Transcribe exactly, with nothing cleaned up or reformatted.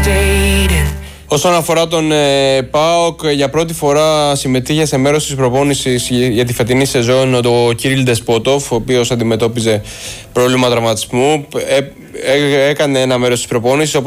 Όσον αφορά τον ε, ΠΑΟΚ, για πρώτη φορά συμμετείχε σε μέρος της προπόνησης για τη φετινή σεζόν ο Κυρίλ Ντεσπότοφ, ο οποίος αντιμετώπιζε πρόβλημα τραυματισμού. Ε, ε, έκανε ένα μέρος της προπόνησης.